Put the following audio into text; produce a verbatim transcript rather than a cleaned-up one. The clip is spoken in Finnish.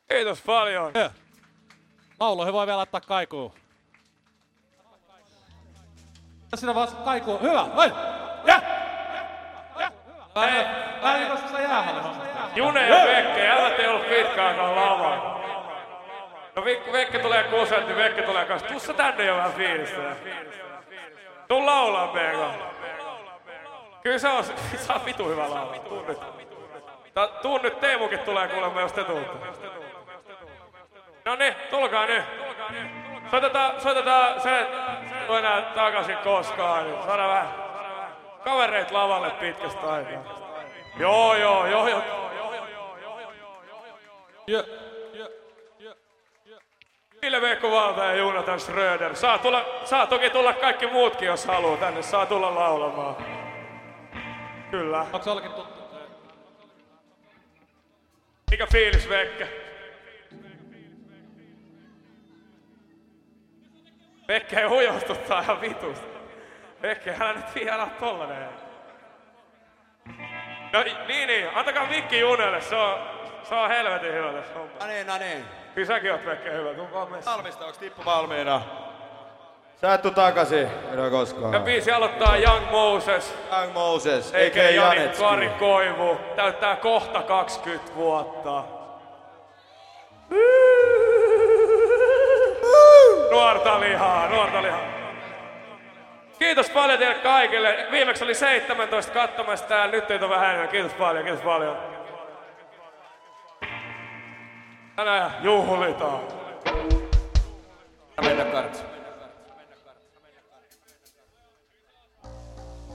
Kiitos paljon. Yeah. Lauluihin voi vielä laittaa kaikuu. Siinä vaan kaikuu. Hyvä! Vai! Ja! Vähän niin kuin se jäähallissa. June ja Vekke, älä te ollut pitkään lavalla. No Vekke tulee kuuselta, niin Vekke tulee kanssa. Tussa tänne jo vähän fiilistä. Tuu laulaa meidän. Kyllä se on, se on vitu hyvä laulaa. Tuu nyt. Tuu nyt, Teemukin tulee kuulemma, jos te tuutte. No niin, tulkaa nyt. Soitetaan, soitetaan se, että tuu enää takaisin koskaan. Niin saadaan vähän kavereit lavalle pitkästä aikaa. Joo, joo, joo, joo. Yeah. Ville Veikko Valta ja Jonathan Schröder. Saa, tulla, saa toki tulla kaikki muutkin, jos haluaa tänne. Saa tulla laulamaan. Kyllä. Onko se jollekin tuttu? Mikä fiilis, Vekke? Vekke ei hujostuttaa ihan vitusta. Vekke, älä nyt vielä tollanen. No niin, niin. Antakaa mikki Junelle. Se on, se on helvetin hyvä tässä hommassa. No niin, no niin. Kyllä säkin oot Vekke hyvä. Tuu vaan messiin. Valmista, onks Tippu valmiina? Sä et tuu takaisin, enää koskaan. Ja biisi aloittaa Young Moses. Young Moses, Eikä eikä Jani Janetski. Kari Koivu. Täyttää kohta kaksikymmentä vuotta. Nuorta lihaa, nuorta lihaa. Kiitos paljon teille kaikille. Viimeksi oli seitsemäntoista katsomassa täällä, nyt teitä on vähän enemmän. Kiitos paljon, kiitos paljon. Tänään juhlitaan. Mennä kartsi.